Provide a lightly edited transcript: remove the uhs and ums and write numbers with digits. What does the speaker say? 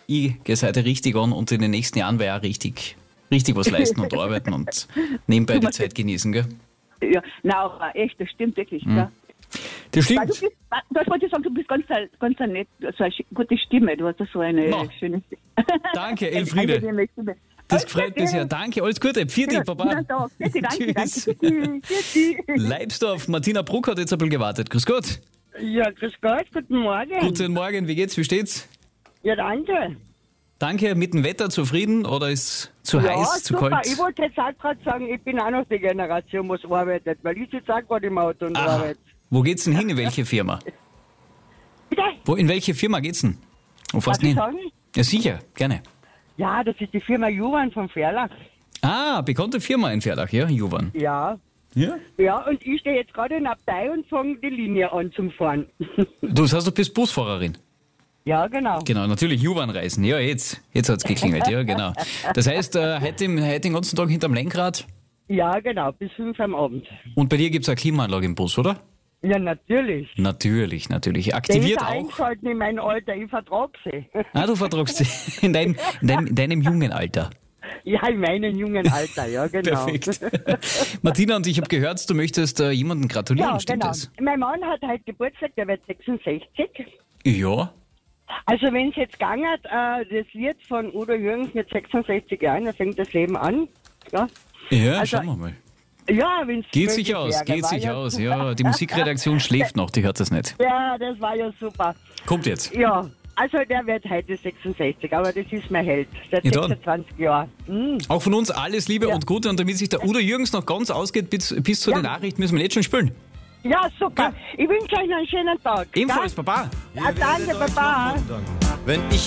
ich gehe heute richtig an und in den nächsten Jahren werde ich auch richtig was leisten und arbeiten und nebenbei die Zeit genießen, gell? Ja, nein, aber echt, das stimmt wirklich. Ja. Das Weil stimmt. das wollte ich sagen, du bist ganz nett, so eine gute Stimme, du hast so eine schöne Stimme. Danke, Elfriede. Angenehme Stimme. Das gefreut mich sehr. Danke, alles Gute. Pfiat, Baba. Danke. Tschüss. Tschüss. Leibsdorf, Martina Bruck hat jetzt ein bisschen gewartet. Grüß Gott. Ja, grüß Gott, guten Morgen. Guten Morgen, wie geht's, wie steht's? Ja, danke. Danke, mit dem Wetter zufrieden oder ist zu heiß, zu super. kalt? Ich wollte jetzt auch gerade sagen, ich bin auch noch die Generation, was arbeitet, weil ich sitze auch gerade im Auto und arbeite. Wo geht's denn hin, in welche Firma? Bitte? In welche Firma geht's denn? Wo fährst Darf du ich hin? sagen? Ja, sicher, gerne. Ja, das ist die Firma Juvan von Verlach. Bekannte Firma in Verlach, ja, Juvan. Ja. Ja? Ja, und ich stehe jetzt gerade in der Abtei und fange die Linie an zum Fahren. Das heißt, du bist Busfahrerin. Ja, genau. Genau, natürlich Juvan-Reisen. Ja, jetzt hat's geklingelt, ja, genau. Das heißt, heute den ganzen Tag hinterm Lenkrad Ja, genau, bis 5 am Abend. und bei dir gibt's eine Klimaanlage im Bus, oder? Ja, natürlich. Natürlich. Der Aktiviert ist auch. eingeschaltet in mein Alter, ich vertrag sie. Du vertragst sie in deinem jungen Alter. Ja, in meinem jungen Alter, ja, genau. Perfekt. Martina, und ich habe gehört, du möchtest jemandem gratulieren, Ja, stimmt genau. das? Mein Mann hat heute Geburtstag, der wird 66. Ja. Also wenn es jetzt gegangen hat, das Lied von Udo Jürgens mit 66 Jahren, da fängt das Leben an. Ja, Ja, Also, schauen wir mal. ja wenn es Geht sich aus, Ja, die Musikredaktion schläft noch, die hört das nicht. Ja, das war ja super. Kommt jetzt. Ja, also der wird heute 66, aber das ist mein Held. Seit Ja, dann. 26 Jahren. Auch von uns alles Liebe Ja. und Gute, und damit sich der Udo Jürgens noch ganz ausgeht bis zu den Nachrichten, müssen wir jetzt schon spielen. Ja, super. Ich wünsche euch einen schönen Tag. Ebenfalls, Baba. Ja, danke, Baba. Wenn ich